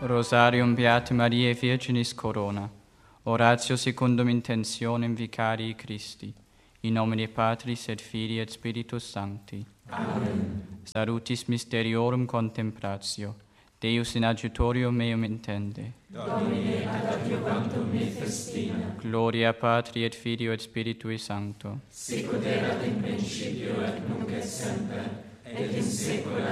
Rosarium Beate Mariae Virginis Corona. Oratio secundum intentionem Vicarii Christi. In nomine Patris et Filii et Spiritus Sancti. Amen. Salutis mysteriorum contemplatio. Deus in adjutorium meum intende. Domine ad adjuvantum me festina. Gloria Patri et Filio et Spiritui Sancto. Sicut erat in principio et nunc et semper et in saecula